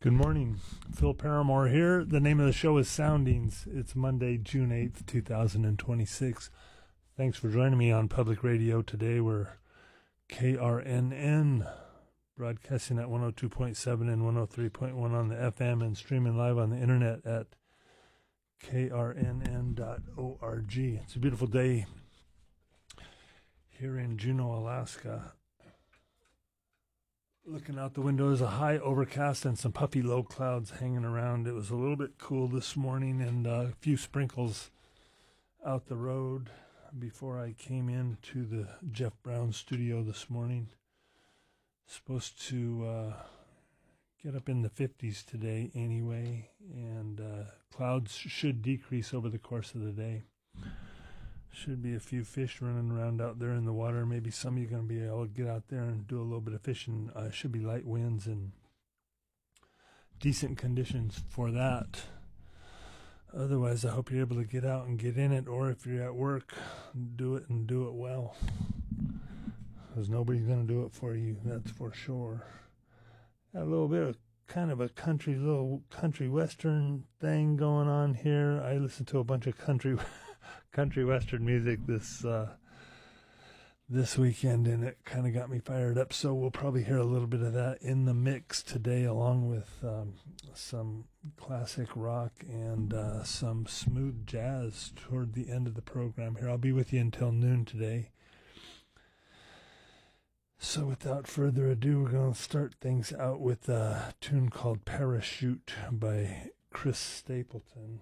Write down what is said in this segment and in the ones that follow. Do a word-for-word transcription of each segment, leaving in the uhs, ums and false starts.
Good morning. Phil Paramore here. The name of the show is Soundings. It's Monday, June eighth, two thousand twenty-six. Thanks for joining me on Public Radio today. We're K R N N, broadcasting at one oh two point seven and one oh three point one on the F M and streaming live on the internet at K R N N dot org. It's a beautiful day here in Juneau, Alaska. Looking out the window is a high overcast and some puffy low clouds hanging around. It was a little bit cool this morning and uh, a few sprinkles out the road before I came into the Jeff Brown studio this morning. Supposed to uh, get up in the fifties today anyway, and uh, clouds should decrease over the course of the day. Should be a few fish running around out there in the water. Maybe some of you are going to be able to get out there and do a little bit of fishing. Uh, should be light winds and decent conditions for that. Otherwise, I hope you're able to get out and get in it, or if you're at work, do it and do it well. Because nobody's going to do it for you, that's for sure. Got a little bit of kind of a country, little country western thing going on here. I listen to a bunch of country country western music this uh, this weekend, and it kind of got me fired up. So we'll probably hear a little bit of that in the mix today, along with um, some classic rock and uh, some smooth jazz toward the end of the program here. I'll be with you until noon today. So without further ado, we're going to start things out with a tune called Parachute by Chris Stapleton.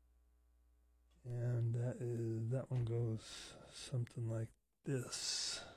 And that is that one goes something like this.